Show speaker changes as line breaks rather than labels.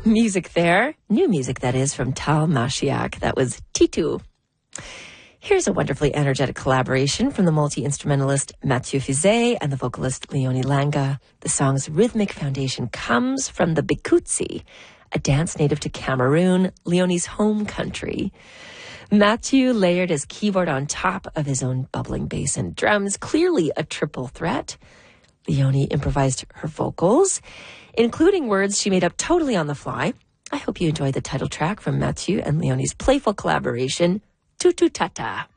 Music there. New music, that is, from Tal Mashiach. That was Titu. Here's a wonderfully energetic collaboration from the multi-instrumentalist Mathieu Fizet and the vocalist Leonie Langa. The song's rhythmic foundation comes from the Bikutsi, a dance native to Cameroon, Leonie's home country. Mathieu layered his keyboard on top of his own bubbling bass and drums, clearly a triple threat. Leonie improvised her vocals, including words she made up totally on the fly. I hope you enjoyed the title track from Mathieu and Leonie's playful collaboration, Tutu Tata.